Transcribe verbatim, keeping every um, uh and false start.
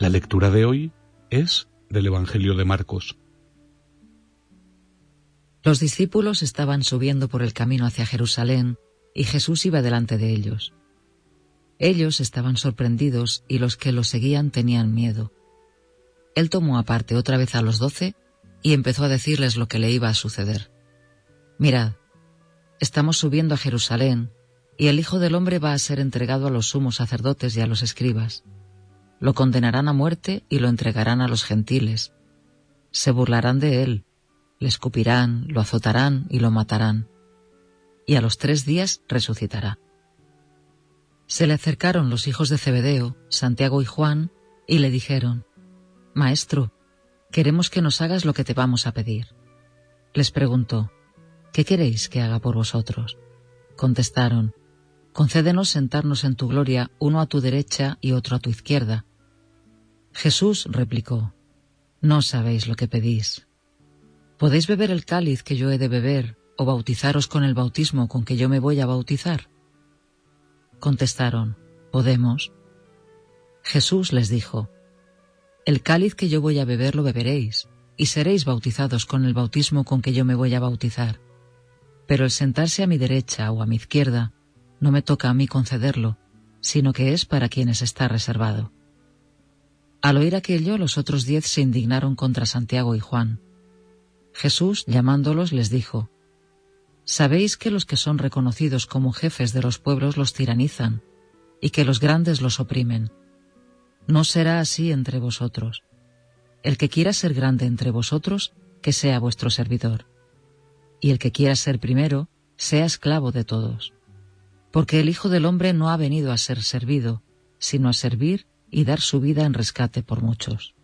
La lectura de hoy es del Evangelio de Marcos. Los discípulos estaban subiendo por el camino hacia Jerusalén y Jesús iba delante de ellos. Ellos estaban sorprendidos y los que lo seguían tenían miedo. Él tomó aparte otra vez a los doce y empezó a decirles lo que le iba a suceder. Mirad, estamos subiendo a Jerusalén y el Hijo del Hombre va a ser entregado a los sumos sacerdotes y a los escribas. Lo condenarán a muerte y lo entregarán a los gentiles. Se burlarán de él, le escupirán, lo azotarán y lo matarán. Y a los tres días resucitará. Se le acercaron los hijos de Zebedeo, Santiago y Juan, y le dijeron: Maestro, queremos que nos hagas lo que te vamos a pedir. Les preguntó: ¿Qué queréis que haga por vosotros? Contestaron: Concédenos sentarnos en tu gloria, uno a tu derecha y otro a tu izquierda. Jesús replicó: No sabéis lo que pedís. ¿Podéis beber el cáliz que yo he de beber, o bautizaros con el bautismo con que yo me voy a bautizar? Contestaron: Podemos. Jesús les dijo: El cáliz que yo voy a beber lo beberéis, y seréis bautizados con el bautismo con que yo me voy a bautizar. Pero el sentarse a mi derecha o a mi izquierda no me toca a mí concederlo, sino que es para quienes está reservado. Al oír aquello, los otros diez se indignaron contra Santiago y Juan. Jesús, llamándolos, les dijo: Sabéis que los que son reconocidos como jefes de los pueblos los tiranizan, y que los grandes los oprimen. No será así entre vosotros. El que quiera ser grande entre vosotros, que sea vuestro servidor. Y el que quiera ser primero, sea esclavo de todos. Porque el Hijo del Hombre no ha venido a ser servido, sino a servir y dar su vida en rescate por muchos.